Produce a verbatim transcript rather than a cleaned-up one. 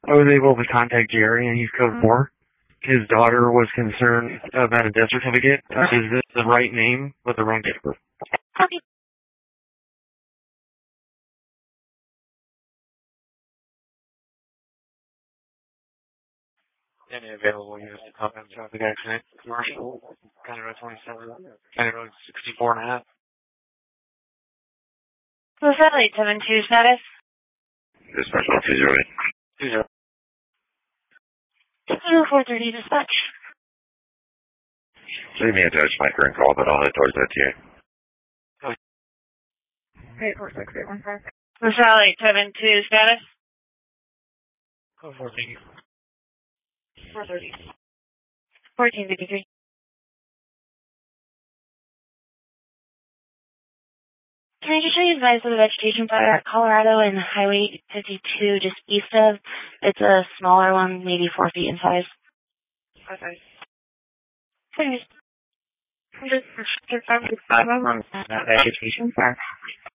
I was able to contact Jerry, and he's code four. His daughter was concerned about a death certificate. Uh, is this the right name with the wrong date of birth? Okay. Any available units to come in traffic accident? Commercial, County Road twenty-seven, County Road sixty-four and a half. Was that eight seven two status? Dispatch one two zero eight. two zero. two four thirty dispatch. Leave me a judge my current call, but I'll head towards that to you. eight four six eight one five. Was that eight seven two status? Code four thirty. four thirty. fourteen fifty-three. Can I just show you guys the vegetation fire at Colorado and Highway fifty-two just east of? It's a smaller one, maybe four feet in size. Okay. Thanks. Just five on that vegetation fire.